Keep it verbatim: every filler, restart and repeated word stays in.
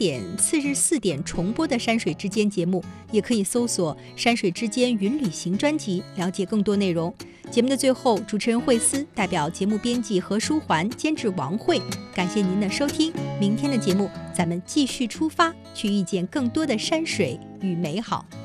点、次日四点重播的山水之间节目，也可以搜索山水之间云旅行专辑了解更多内容。节目的最后，主持人慧思代表节目编辑何书桓、监制王慧，感谢您的收听。明天的节目咱们继续出发，去遇见更多的山水与美好。